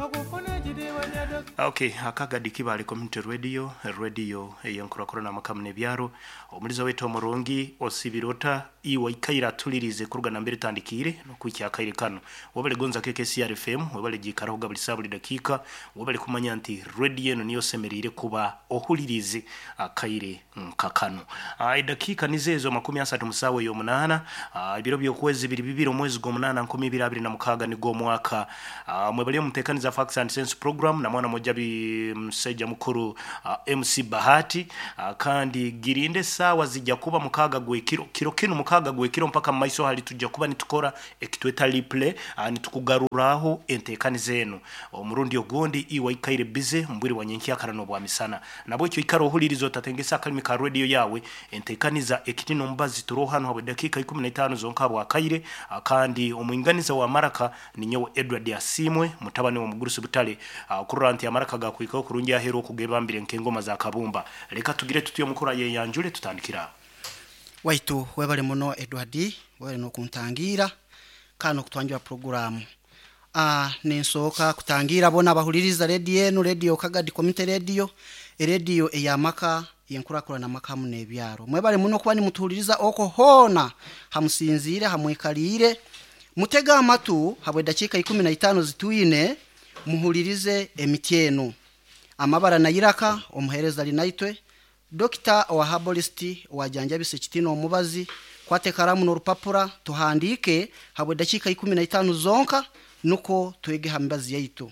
Okay, akagadi kibali community radio eyenkurakurana makamu nebyaro omulizo wetu omurungi osibirota iwa ikaira tulirize kurugana mbere tandikire no kwiki akaire kano wabale gonza KKCR FM wabale jikaraho gabali sabuli dakika wabale kumanya nti radio eno niyo semerire kuba ohulirize akaire kakano dakika nizezo 30 musawe yo munana ibiro byokwezi bibiri omwezi go munana 2026 ni go mwaka mwebali mutekaniza facts and sense program na mwana mojabi mseja mukuru MC Bahati kandi girinde sawa zijja kuba mukaga gwe kiro kino mukaga gwe kiro mpaka maiso hali tujja kuba nitukora ekitweta replay nitukugaruraho entekanize eno omurundi ogondi iwa ikaire bize mburi wanyenki akarano bwa misana nabo cyo ikaro hulirizo tatengesa kalimi ka radio yawe entekaniza ekitino mbazi turohano habo dakika 15 zonka bwa kaire kandi omwinganiza wa maraka ninyo Edward Asimwe mutabane wa mugurusi butale kuranti ya maraka ga kuika kurungi ahero kugebambire nkengoma za kabumba leka tugire tutiyo mukura ye yanjule tutandikira waitu webale muno Edward wale no kuntangira kano kutwanjwa program nensoka kutangira bona bahuliriza radio kagadi community radio eyamaka yenkurakura na makamu nebyaro mwebale muno kuba ni mutuhuliriza oko hona hamusinzire hamwekalire mutega amatu habwe dakika 15 zituine muhulirize emityeno amabara na yiraka omuhereza linaitwe Dr. wa herbalist wa janjabise kitino omubazi kwate karamu no rupapura tuhandike habwe dakika 15 zonka nuko twege hambazi yaitu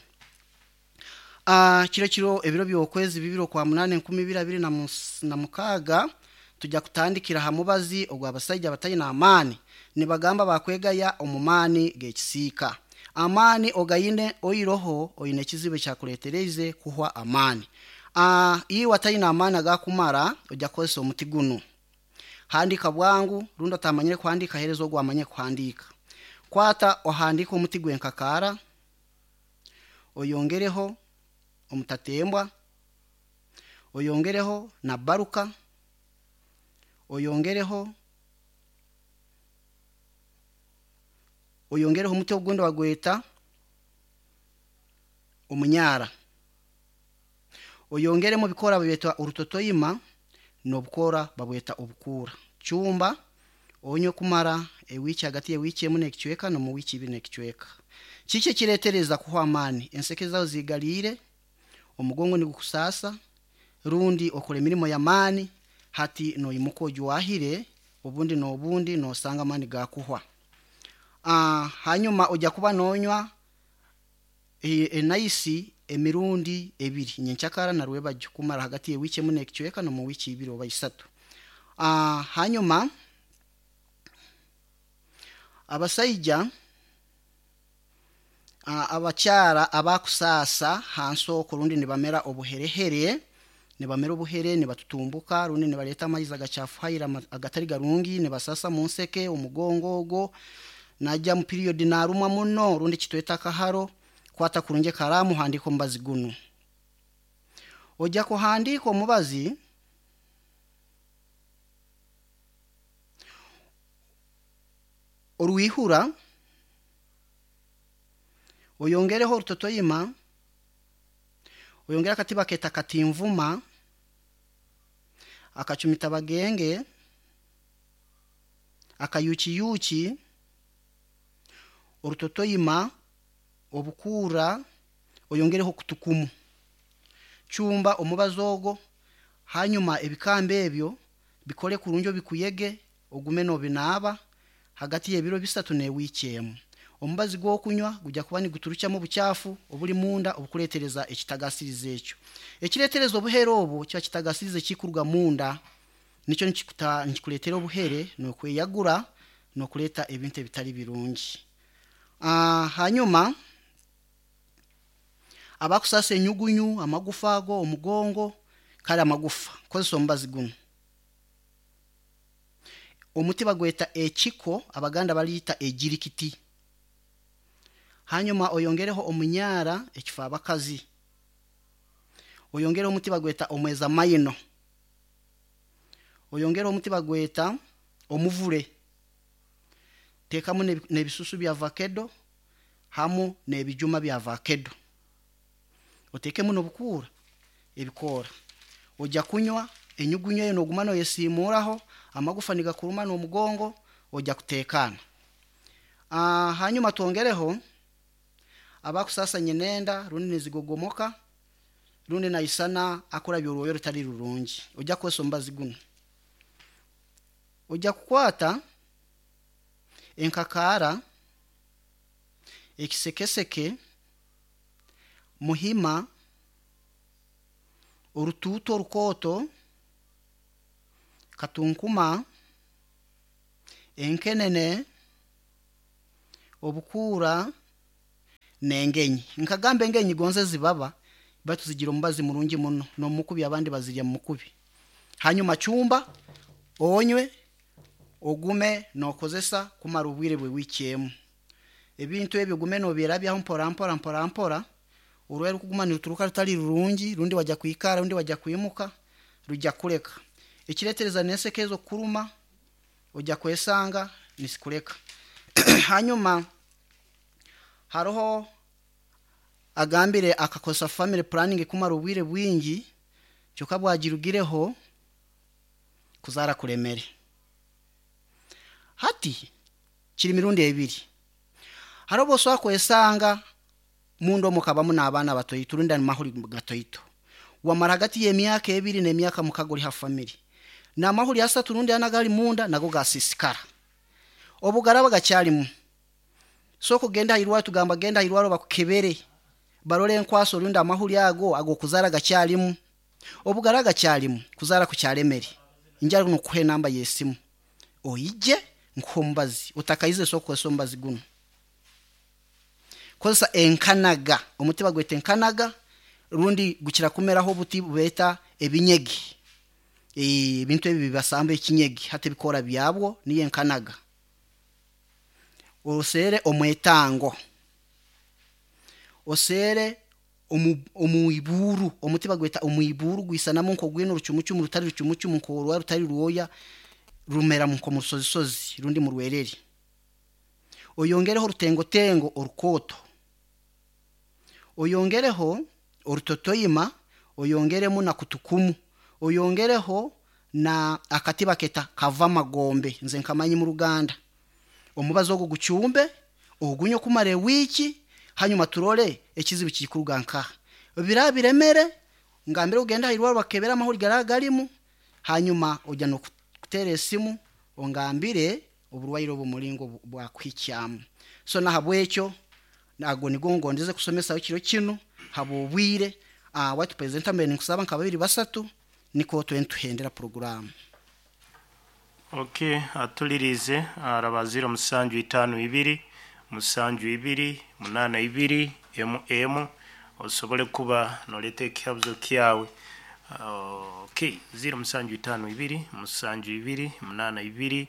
kiro ebiro byokwezi bibiro kwa 8 na mukaga tujya kutandikira hamubazi ogwa abasajja batayi na amani nibagamba bakwegaya omumani gekisika amani ogayine oyiroho oyine kizibe kya kuletereze kuhwa amani iyi watayi na amani agakumara ojja kosa omutiguno handika bwangu rundo tamanyire kwandika herezo gwamanye kwandika kwata ohandika omutigwe nkakara oyongereho omutatembwa oyongereho na baruka oyongereho umuti ogundo wagweta umunyara oyongeremo bikora babetwa urutotoyima no bukora babweta obukura chumba onyo kumara ewichi hagati ewichi emune kichweka no mu wichi bine kichweka kike kiretereza kuhwa amani enseke zawo zigalire omugongo ni gukusasa rundi okole mirimo ya mani hati no imuko juwahire obundi no sanga mani gakuhwa hanyuma ojja kuba nonywa enaisi emirundi ebiri nyenchakara na rweba kumara hagati ewichi emune kichweka no mu wichi ibiri oba 3 hanyuma abasaija abakyara abakusasa hanso kurundi nibamera obuherehere nibatutumbuka rundi nibaleta amayiza gachafu hayira agatari garungi nibasasa munseke omugongo ogo najja mu period narumwa muno rundi kitweta kaharo kwata kurunje karamu handiko mbazi guno ojja ko handiko mubazi oruihura oyongereho urutotoyima oyongera katiba keta katimvuma akachumita bagenge akayuchi urutotoyima obukura oyongereho kutukumu chumba omubazogo hanyuma ebikambe ebyo bikole kurunjo bikuyege ogume no binaba hagati y'ebiro 3 ne weekend omubazi gwo kunywa gujja kubani guturucyamo bucyafu obuli munda obukuletereza ekitagasirize ekyo ekiretereza obuhere obo kiba kitagasirize kikuruga munda nico nikikuletera obuhere no kweyagura no kuleta ebintu bitali birungi hanyuma abakusasa enyugunyu amagufa ago omugongo kale amagufa kozo mbazi guno omuti bagweta ekiko abaganda baliyita ejirikiti hanyuma oyongereho omunyara ekifa abakazi oyongereho omuti bagweta omweza mayino oyongereho omuti bagweta omuvule tekamu nebisusu bya avocado hamu nebijuma bya avocado oteke muno bukura ebikora ojja kunywa enyugunyo yo nogumano yesimuraho amagufa nigakuruma no mugongo ojja kutekana hanyuma tuongereho abakusasa nyenenda rundi nizigogomoka rundi naisana akora byoroyo rutari rurungi ojja kwesomba ziguno ojja kukwata enkakara ekisekeseke muhima urututo rukoto katunkuma enkenene obukura nengenyi nkagambe engenyi gonze zibaba batu zigira ombazi murungi muno no mukubi abandi bazirya mukubi hanyuma chumba onywe ogume nokozesa kumara ubwire bwe wikiyemu ebintu ebyo gume no birabya mpora urwero kugumana ruturuka rutari rurungi rundi wajya kwikara rundi wajya kwimuka rujya kureka ikiretereza nesekezo kuruma ujya kwesanga nisikureka hanyuma haroho agambire akakosa family planning kumara ubwire bwingi cyoka bwagirugireho kuzara kuremere hati kiri mirundi ebiri harobo so akwesanga mundo mukabamu nabana batoyito runda ni mahuri gatoyito wamara hagati y'emyaka ebiri n'emyaka mukagori ha family na mahuri asa turundi anagali munda nago gasisikara obugara bagacyalimu so kugenda irwa tugamba genda irwaro bakukebere barore nkwaso runda amahuri ago kuzara gacyalimu obugara gacyalimu kuzara ku cyaremeri injara no kuhe namba yesimu oyije nkombazi utakayize so kwesombazi guno kosa enkanaga omutiba gwete enkanaga rundi gukira kumeraho buti beta ebinyegi bintu ebi bibasambe ikinyegi hate bikora byabwo niye enkanaga osere omwetango osere omuiburu omutiba gweta omuiburu gwisana munko gwino rucumucumu rutari rucumucumu nko rwa rutari ruoya rumera munko musozi rundi mu rwereri oyongereho rutengo orukoto oyongereho orutotoyima oyongeremo na kutukumu oyongereho na akatiba keta kava magombe nze nkamanyi mu Ruganda omubazo go gucumbe ogunyo kumare wiki hanyuma turole ekizibu kikuruganka birabiremere ngambere ugenda hirwa bakebera amahuri garagalimu hanyuma ojya no kutere esimu ongambire oburwairo bumulingo bwa kwicyamu so na habwecyo nago nigongo ndeze kusomesa kiro kino habubwire watu presenter mbere nkusaba nkababiri basatu niko twentuhendera program. Okay, atulirize arabazira musanju 52 musanju 2 munana 2 osobole kuba nolete kihabzo kiawe. Okay, 0 musanju 52 musanju 2 munana 2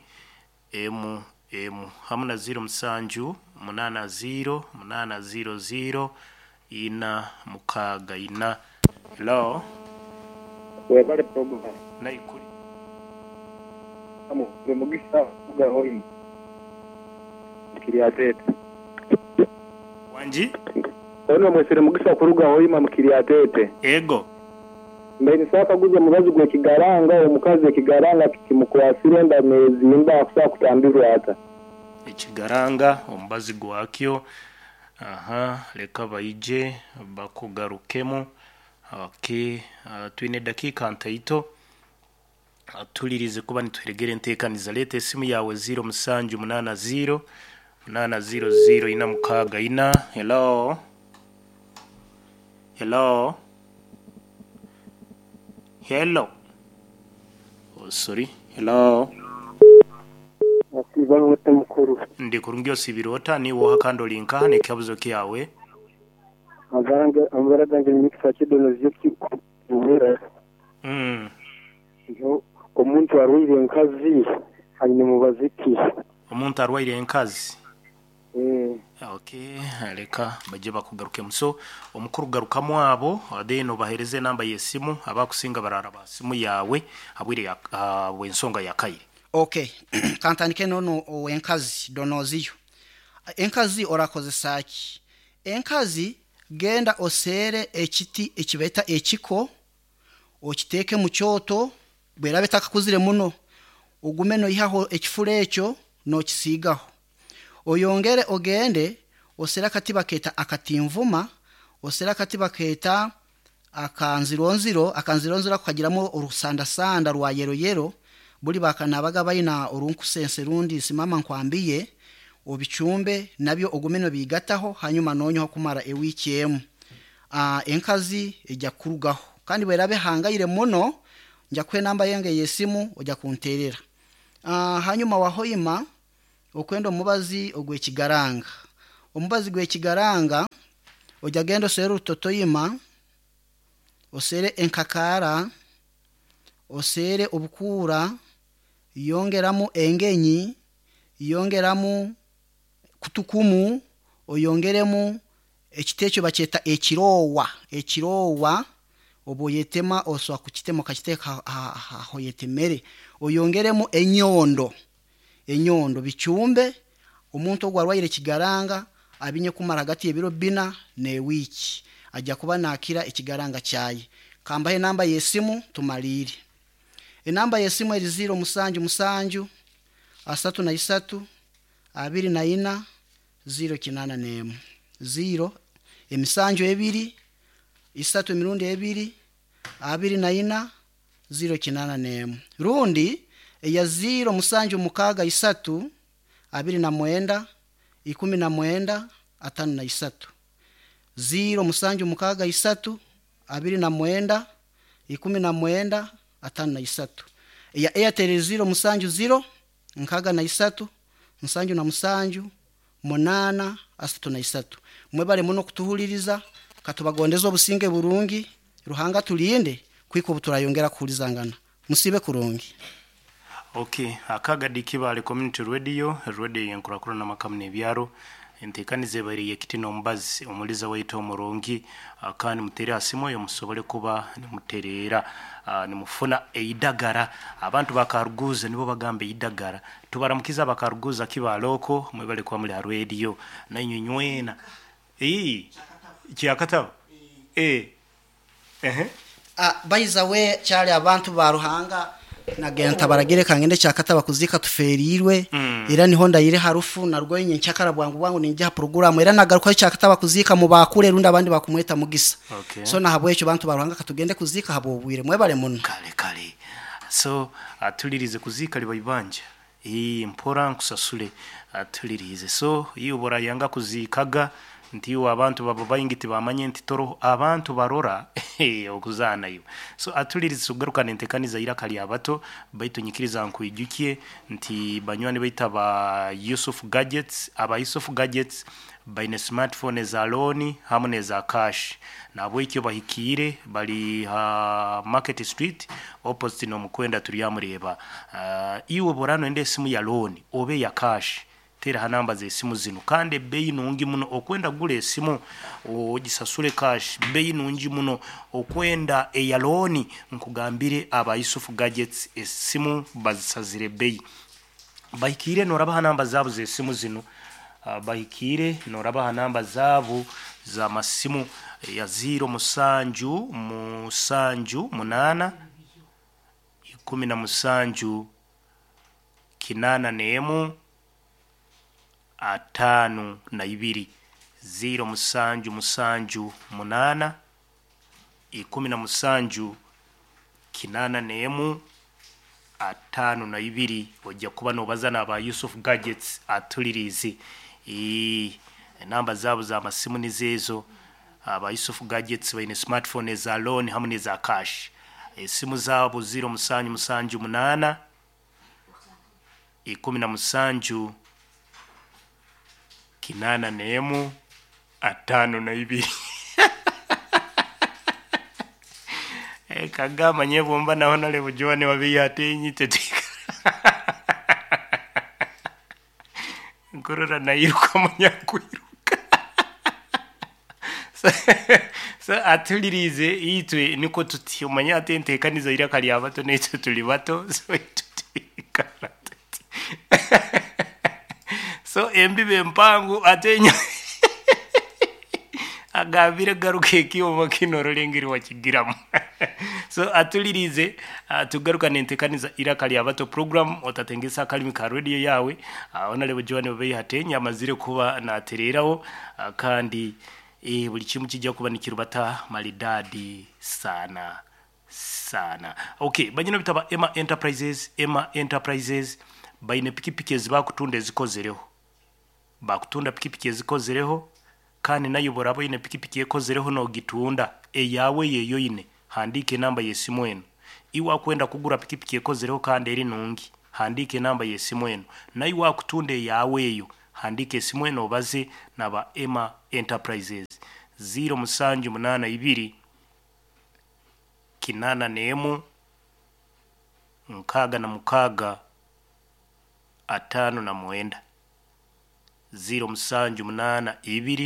hamuna 0 musanju munana 0 munana 00 ina mukaga ina. Hello. Webale program. Naikuri. Amo, mugisa ugahoyi. Mukiriatete. Wanji? Ono mwesere mugisa kuruga hoyi mukiriatete. Ego. Mbeni saka guze mubazi gwe kigaranga omukazi kigaranga kimukwasire ndamezi mba akusa kutambirwa hata. Ikigaranga omubazi gwakyo leka bayije bakugarukemo. Okay, twine dakika ntaito tulirize kuba nitweregere ntekaniza lete simu yawe 0 musanju 80 800 ina mukaga ina. Hello. Hello. Hello. Oh, sorry. Hello. Asiba wote mukuru. Ndi kurungyo sibirota ni wo hakando linka ne kabuzo kiyawe. Ambaranga n'imikisa kidono ziki kuhera. Yo omuntu arwire nkazi hanyuma mubaziki. Omuntu arwire nkazi. Okay, aleka baje bakugaruke muso omukuru garukamo abo adeno bahereze namba yesimu abakusinga barara basimu yawe abwire wensonga yakaire. Okay, kantanike nono enkazi donoziyo. Enkazi orakoze saki. Enkazi genda osere ekiti ekibeta ekiko okiteke mu kyoto bwera betakakuzire muno ugume no ihaho ekifure ekyo no kisigaho oyongere ogende osera katiba keta akatimvuma osera katiba keta akanzironziro kukagiramo urusanda rwa yero buli bakanabaga bayina urunkusense rundi simama nkwambiye obicumbe nabyo ogumeno bigataho hanyuma nonyo kumara ewiki emu enkazi ejya kurugaho kandi bwerabe hangayire muno njya kwe namba yenge yesimu ojya kunterera hanyuma wahoyima okwendo mubazi ogwe kigaranga omubazi gwe kigaranga ojya gendo sero totoyima osere enkakara osere obukura yongeramu engenyi yongeramu kutukumu oyongeremu ekitecho bacheta ekirowa oboyetema oswa kukitemo kachiteka hoyetemere oyongeremu enyondo bichumbe omuntu ogwarwaire kigaranga abinye kumara gati ebiro bina ne wiki ajja kuba nakira ekigaranga kyaye kambaye namba yesimu tumalire enamba yesimu eri 0 asatu na isatu 24 0 0 emisanju ebiri isatu mirundi ebiri 24 0 rundi eya 0 musanju mukaga isatu 29 19 5 0 musanju mukaga isatu 29 19 5 eya Airtel 0 musanju 0 nkaga na isatu musanju na musanju 8 asatu na isatu mwebale muno kutuhuliriza katubagondeza obusinge burungi ruhanga tulinde kwiko buturayongera kuhulizangana musibe kurungi. Okay, akaga dikibale community radio yenkurakura na makamne byaro entekanize bari yekitino mbazi omuliza waito murongi akani mutere asimo yo musobole kuba ni muterera ni mufuna eidagara abantu bakaruguza nibo bagambe eidagara tubaramukiza bakaruguza kibaloko mwebale kwa muri radio na nyunywena kyakataba by the way cyari abantu baruhanga nagenta baragere kangende cyakataba kuzika tuferirwe era niho ndayire harufu narwo nyencyakara bwangu ninjya program era nagaruka cyakataba kuzika mu bakure rundi abandi bakumweta mugisa so nahabwe cyo bantu baruhanga katugende kuzika habo bwire mwebale muno kale so atulirize kuzika libayibanje mpora nkusasule atulirize so yubora yanga kuzikaga ntiyo abantu babo bayingiti bamanye ntitoro abantu barora okuzana yo so atulirize sugaruka nentekaniza irakali abato baitunyikiriza nkuyukiye nti banywane baita ba Yusuf Gadgets baine smartphone za loni hamwe za cash nabo ikyo bahikire bali Market Street opposite no mukwenda turiyamureba iwo borano ende simu ya loni obe ya cash tera hanamba ze simu zino kande bei nungi muno okwenda gule simu ogisasule cash bei nungi muno okwenda eyaloni nkugambire aba Yusuf Gadgets simu bazisazire bei bahikire noraba hanamba zabo ze simu zino bahikire noraba hanamba zabo za masimu ya 0 musanju 8 10 musanju kinana nemu 5 na 2 0 musanju 8 10 musanju kinana nemu 5 na 2 ojja kuba no bazana ba Yusuf Gadgets atulirize namba zabo za masimu nizezo aba Yusuf Gadgets baine smartphone za loan hamwe za cash simu zabo 0 musanju 8 10 musanju kinana nemu 5 na 2 kagama nyebomba naona lebo joane wabiyate nyitetika nkorora nayiruka munyakwiruka so atulirize itwe niko tuti umanyate ntekaniza irakali abato n'icyo tuli bato so tutika so embibe mpangu atenya agabire garuke kiyomo kino rolengeri wakigiramu so atulirize tugaruka nentekaniza irakali abato program otatengesa akalimi ka radio yawe onalebo Joan obeyi hatenya amazire kuba natereraho kandi buli kimu kijja kuba nikirubata malidadi sana okay banyina bitaba Emma Enterprises bayine pikipiki ezibakutunda ezikozereho bakutunda pikipiki ezikozereho kandi nayo borabo ine pikipiki ekozereho no gitunda eyawe yeyo ine handike namba yesimu eno iwa kwenda kugura pikipiki ekozereho kandi eri nungi handike namba yesimu eno nayo wakutunda eyawe eyo handike esimu eno baze naba Emma Enterprises 0782 kinana nemu nkaga na mukaga 5 0782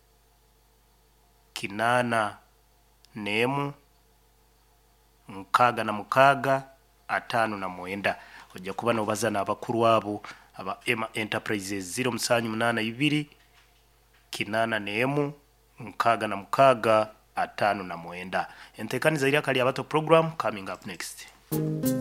kinana nemu nkaga na mukaga 5 ojja kuba nobaza n'abakuru wabo aba Emma Enterprises 0782 kinana nemu nkaga na mukaga 5 entekaniza iri akali abato program coming up next.